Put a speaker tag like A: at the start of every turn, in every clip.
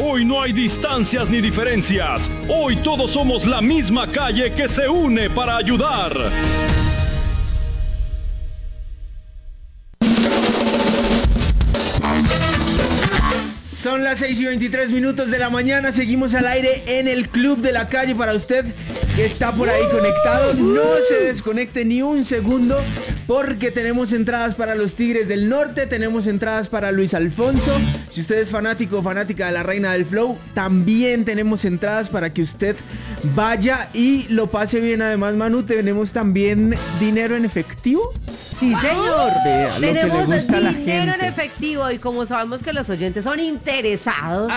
A: Hoy no hay distancias ni diferencias. Hoy todos somos la misma calle que se une para ayudar.
B: Son las 6:23 de la mañana, seguimos al aire en el Club de la Calle. Para usted que está por ahí conectado, no se desconecte ni un segundo, porque tenemos entradas para los Tigres del Norte, tenemos entradas para Luis Alfonso. Si usted es fanático o fanática de la Reina del Flow, también tenemos entradas para que usted vaya y lo pase bien. Además, Manu, tenemos también dinero en efectivo.
C: Sí, señor. Tenemos
B: dinero
C: en efectivo, y como sabemos que los oyentes son interesados,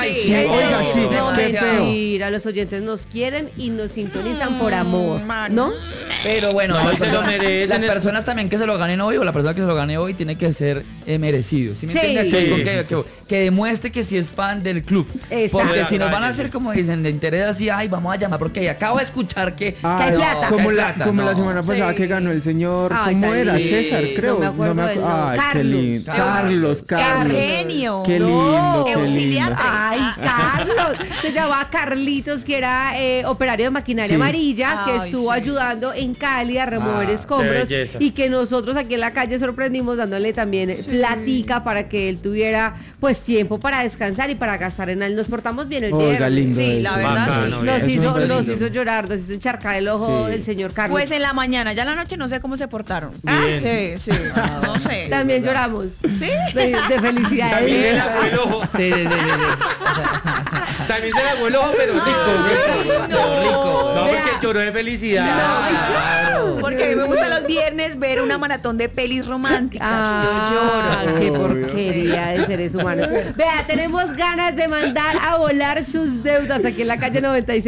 C: mentira, los oyentes nos quieren y nos sintonizan por amor, ¿no?
D: Pero bueno, las personas también que se lo ganen hoy, o la persona que se lo gane hoy, tiene que ser merecido. ¿Sí me entiendes? Que demuestre que sí es fan del club.
C: Exacto.
D: Porque si nos van a hacer, como dicen, de interés así, ay, vamos a llamar, porque acabo de escuchar que
C: hay plata.
B: Como la semana pasada que ganó el señor, ¿cómo era? César, creo.
C: No me acuerdo.
B: Carlos.
E: Genio.
B: Qué lindo.
E: Auxiliar.
C: Ay, Carlos. Se llamaba Carlitos, que era operario de maquinaria amarilla, que estuvo ayudando en Cali a remover escombros, y que nosotros aquí en la calle sorprendimos dándole también platica para que él tuviera pues tiempo para descansar y para gastar en él. Nos portamos bien el viernes.
B: Lindo.
E: Sí, la verdad sí.
C: Nos hizo llorar, nos hizo encharcar el ojo el señor Carlos.
E: Pues en la mañana, ya en la noche no sé cómo se portaron. Sí. No sé.
C: También lloramos.
E: ¿Sí?
C: De felicidad.
F: También se lavó el ojo.
D: Sí.
F: También se lavó el ojo, pero rico.
D: No,
F: porque lloró de felicidad.
E: Claro. Porque a mí me gusta los viernes ver una maratón de pelis románticas. Yo lloro.
C: Qué porquería de seres humanos. Vea, tenemos ganas de mandar a volar sus deudas aquí en la calle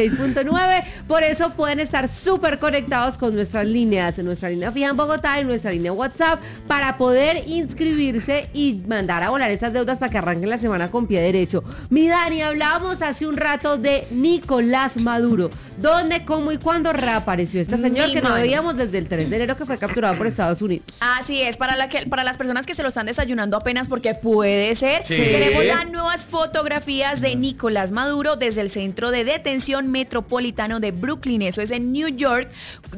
C: 96.9. Por eso pueden estar súper conectados con nuestras líneas, en nuestra línea fija en Bogotá, en nuestra línea WhatsApp, para poder inscribirse y mandar a volar esas deudas para que arranquen la semana con pie derecho. Mi Dani, hablábamos hace un rato de Nicolás Maduro. ¿Dónde, cómo y cuándo reapareció este señor que no veíamos desde el 3 de enero que fue capturado por Estados Unidos?
E: Así es, para las personas que se lo están desayunando apenas, porque puede ser, tenemos ya nuevas fotografías de Nicolás Maduro desde el centro de detención metropolitano de Brooklyn, eso es en New York,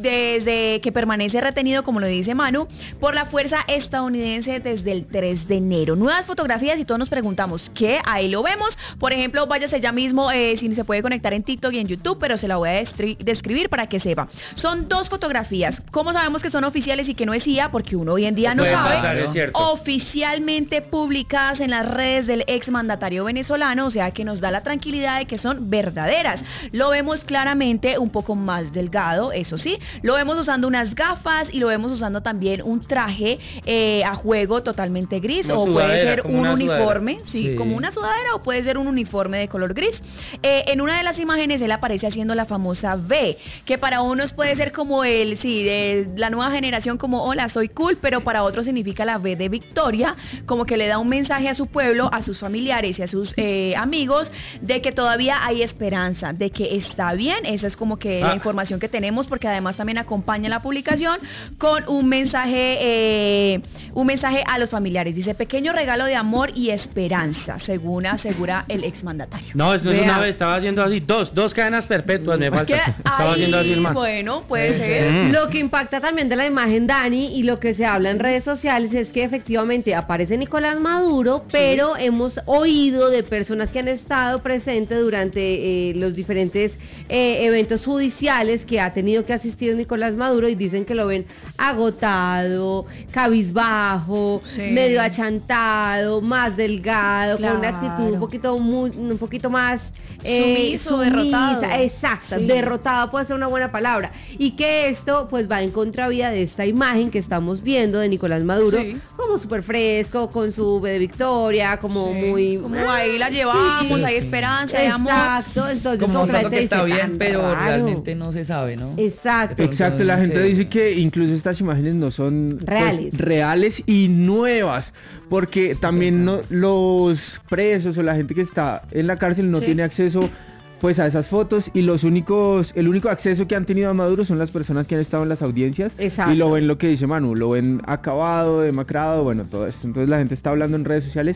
E: desde que permanece retenido, como lo dice Manu, por la fuerza estadounidense desde el 3 de enero. Nuevas fotografías y todos nos preguntamos, ¿qué? Ahí lo vemos. Por ejemplo, váyase ya mismo, si se puede conectar en TikTok y en YouTube, pero se la voy a describir para que sepa. Son dos fotografías. ¿Cómo sabemos que son oficiales y que no es IA? Porque uno hoy en día no sabe. Oficialmente publicadas en las redes del exmandatario venezolano, o sea que nos da la tranquilidad de que son verdaderas. Lo vemos claramente un poco más delgado, eso sí. Lo vemos usando unas gafas y lo vemos usando también un traje a juego totalmente gris, o puede ser un uniforme, sí, como una sudadera, o puede ser un uniforme de color gris. En una de las imágenes él aparece haciendo la famosa V, que para unos puede ser como de la nueva generación, como hola, soy cool, pero para otros significa la V de victoria, como que le da un mensaje a su pueblo, a sus familiares y a sus amigos, de que todavía hay esperanza, de que está bien. Esa es como que la información que tenemos, porque además también acompaña la publicación con un mensaje a los familiares. Dice, pequeño regalo de amor y esperanza, según asegura el exmandatario.
F: No, esto es una vez, estaba haciendo así, dos cadenas perpetuas me falta. Estaba haciendo así el man.
E: Bueno, puede ser.
C: Lo que impacta también de la imagen, Dani, y lo que se habla en redes sociales, es que efectivamente aparece Nicolás Maduro, pero hemos oído de personas que han estado presentes durante los diferentes eventos judiciales que ha tenido que asistir Nicolás Maduro, y dicen que lo ven agotado, cabizbajo, medio achantado, más delgado, con una actitud un poquito más
E: sumiso, derrotado.
C: Exacto, derrotado puede ser una buena palabra. Y que esto pues va en contravía de esta imagen que estamos viendo de Nicolás Maduro, como súper fresco, con su V de victoria, como muy...
E: Como ahí la llevamos, hay esperanza, hay amor.
C: Exacto, entonces...
D: Como mostrando que está bien, pero realmente no se sabe, ¿no?
C: Exacto.
B: Exacto, la gente dice que incluso estas imágenes no son reales y nuevas, porque también los presos o la gente que está en la cárcel no tiene acceso pues a esas fotos, y el único acceso que han tenido a Maduro son las personas que han estado en las audiencias.
C: Exacto.
B: Y lo ven, lo que dice Manu, lo ven acabado, demacrado, bueno, todo esto. Entonces la gente está hablando en redes sociales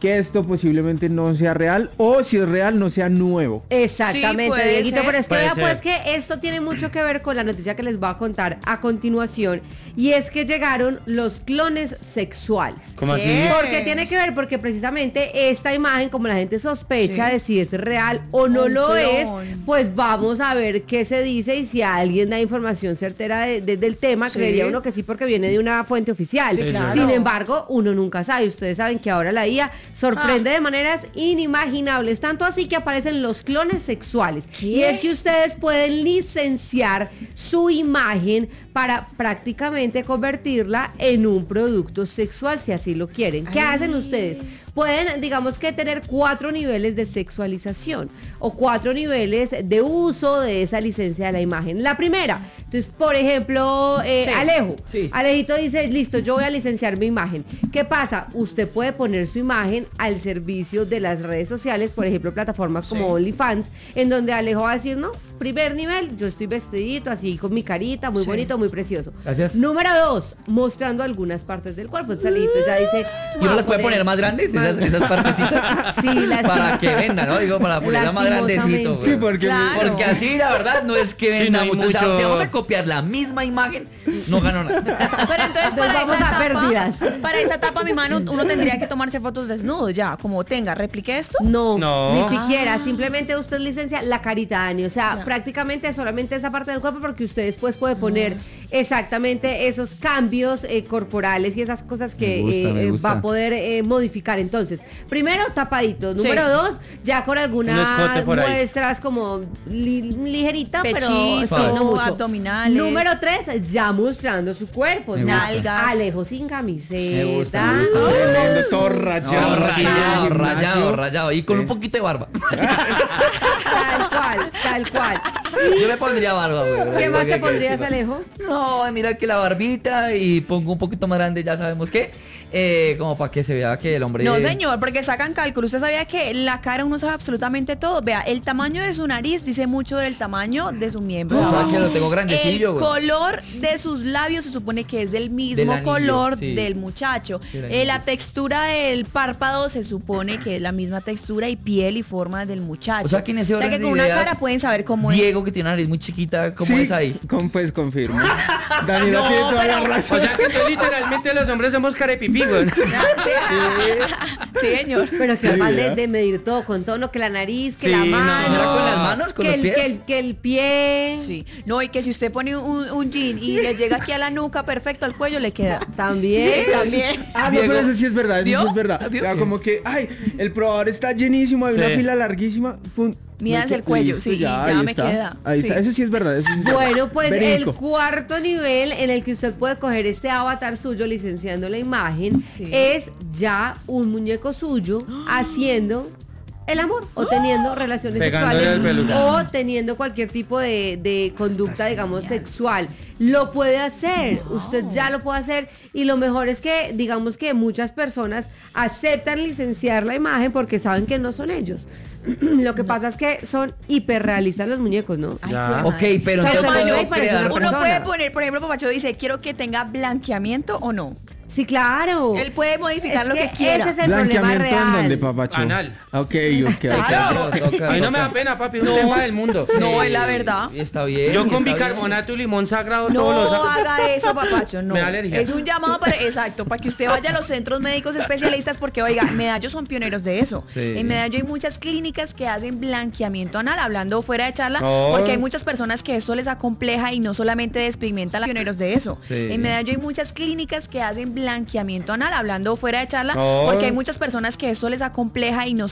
B: que esto posiblemente no sea real o si es real no sea nuevo.
C: Exactamente,
E: Sí,
C: Dieguito,
E: ser.
C: pero es que
F: Puede
C: vea
F: ser.
C: pues que esto tiene mucho que ver con la noticia que les voy a contar a continuación, y es que llegaron los clones sexuales.
F: ¿Cómo así?
E: ¿Qué?
C: ¿Por qué tiene que ver? Porque precisamente esta imagen, como la gente sospecha
E: Sí.
C: de si es real o no
E: Un
C: lo
E: clon.
C: es, pues vamos a ver qué se dice y si alguien da información certera del tema.
E: Sí.
C: Creería uno que sí porque viene de una fuente oficial.
E: Sí, claro.
C: Sin embargo, uno nunca sabe. Ustedes saben que ahora la IA sorprende de maneras inimaginables, tanto así que aparecen los clones sexuales.
E: ¿Qué?
C: Y es que ustedes pueden licenciar su imagen para prácticamente convertirla en un producto sexual, si así lo quieren. ¿Qué hacen ustedes? Pueden, digamos que tener 4 niveles de sexualización o 4 niveles de uso de esa licencia de la imagen. La primera, entonces, por ejemplo, Alejo.
D: Sí.
C: Alejito dice, listo, yo voy a licenciar mi imagen. ¿Qué pasa? Usted puede poner su imagen al servicio de las redes sociales, por ejemplo, plataformas como OnlyFans, en donde Alejo va a decir, no, primer nivel, yo estoy vestidito así con mi carita, muy bonito, muy precioso.
D: Gracias.
C: Número 2, mostrando algunas partes del cuerpo. Entonces Alejito ya dice...
D: ¿Y uno las puede poner más grandes, esas partecitas?
C: Sí, las
D: Para que venda, ¿no? Digo, para ponerla más grandecito.
C: Lastimosamente.
B: Sí, porque
C: Claro.
D: Porque así, la verdad, no es que
F: Sí,
D: venda
F: no hay
D: mucho. O sea,
F: mucho-
D: si vamos a copiar la misma imagen, no ganó nada.
E: Pero entonces
C: Nos vamos a pérdidas.
E: Para esa etapa, mi mano, uno tendría que tomarse fotos desnudo ya, como tenga, replique esto.
C: No,
F: No.
C: ni siquiera, simplemente usted licencia la carita, Dani, o sea, prácticamente solamente esa parte del cuerpo, porque usted después puede poner exactamente esos cambios corporales y esas cosas que
D: Me gusta.
C: va a poder modificar. Entonces, primero tapadito,
E: Sí.
C: número 2, ya con
F: Un
C: algunas
F: escote por ahí.
C: muestras como ligerita, pero
E: Pechito,
C: sí, no mucho.
E: abdominales.
C: Número 3, ya mostrando su cuerpo, o
D: Me
C: sea,
E: gusta. Nalgas.
C: Alejo sin camiseta.
D: Me gusta, me gusta.
B: Tremendo, todo
D: No,
B: rayado.
D: rayado,
B: gimnasio.
D: rayado, rayado. Y con un poquito de barba.
C: Tal cual, tal cual.
D: Yo me pondría barba, güey.
C: ¿Qué más te
D: Que-
C: pondrías, Alejo?
D: No, mira que la barbita y pongo un poquito más grande, ya sabemos qué. Como para que se vea que el hombre...
E: No, señor, porque sacan cálculo. Usted sabía que la cara uno sabe absolutamente todo. Vea, el tamaño de su nariz dice mucho del tamaño de su miembro.
D: O sea, que lo tengo grandecillo,
E: El
D: güey.
E: color de sus labios se supone que es del mismo
D: Del anillo,
E: color
D: sí.
E: del muchacho.
D: Del anillo.
E: La textura del párpado se supone que es la misma textura y piel y forma del muchacho.
D: O sea, que en ese
E: O sea, que
D: orden
E: con
D: de
E: una
D: ideas,
E: cara pueden saber cómo
D: Diego, que tiene una nariz muy chiquita, ¿cómo
B: Sí,
D: es ahí?
B: pues confirmo. Daniela
E: No,
B: tiene toda la
E: pero-
B: razón.
F: O sea que entonces, literalmente los hombres somos carepipí, güey.
E: es. Sí, señor.
C: Pero que
B: Sí,
C: afán
B: ¿verdad?
C: de medir todo con tono, que la nariz, que
F: Sí,
C: la
F: no.
C: mano.
D: ¿Era con las manos, con
C: que
D: los
C: el,
D: pies?
C: que el pie.
E: Sí. No, y que si usted pone un jean y le llega aquí a la nuca perfecto al cuello, le queda.
C: También.
E: Sí, también.
B: Ah, no,
D: Diego.
B: pero eso sí es verdad, eso
E: ¿Vio?
B: sí es verdad.
E: ¿Vio?
B: Vea, como que, ay, el probador está llenísimo, hay
F: Sí.
B: una fila larguísima. Pum,
E: Mídanse el cuello, sí, y ya
B: ahí
E: me
B: está.
E: queda.
B: Ahí
E: Sí.
B: está, eso sí es verdad. Eso sí es verdad.
C: Bueno, pues
B: Verídico.
C: el cuarto nivel en el que usted puede coger este avatar suyo licenciando la imagen
E: Sí.
C: es ya un muñeco suyo haciendo el amor o teniendo relaciones
F: Pegándole al
C: sexuales
F: peluche.
C: o teniendo cualquier tipo de conducta, digamos, sexual. Lo puede hacer, usted ya lo puede hacer, y lo mejor es que, digamos que muchas personas aceptan licenciar la imagen porque saben que no son ellos. Lo que pasa es que son hiperrealistas los muñecos, ¿no?
E: Ay,
F: Ya.
E: jue
D: Ok,
E: madre.
D: pero
C: O sea,
D: entonces
C: tamaño
D: puedo
C: ahí parece
D: crear-
C: una
E: Uno
C: persona.
E: puede poner, por ejemplo, Papacho dice, quiero que tenga blanqueamiento o no.
C: Sí, claro.
E: Él puede modificar
C: Es
E: lo que quiera.
C: Ese es el problema
B: ¿Blanqueamiento en
C: real.
B: dónde, papacho?
F: Anal.
B: Ok, ok.
E: Claro.
F: A mí no me da pena, papi, es un tema del mundo.
E: No, es la verdad.
D: Está bien.
F: Yo con
D: está
F: bicarbonato y limón sagrado
E: No
F: todos los
E: haga eso, papacho, no.
F: Me da alergia.
E: Es un llamado para, exacto, para que usted vaya a los centros médicos especialistas porque, oiga, Medallo son pioneros de eso.
D: Sí.
E: En Medallo hay muchas clínicas que hacen blanqueamiento anal, hablando fuera de charla,
F: No.
E: porque hay muchas personas que esto les acompleja y no solamente despigmenta la pioneros de eso.
D: Sí.
E: En Medallo hay muchas clínicas que hacen blanqueamiento anal, hablando fuera de charla,
F: No.
E: porque hay muchas personas que esto les acompleja y no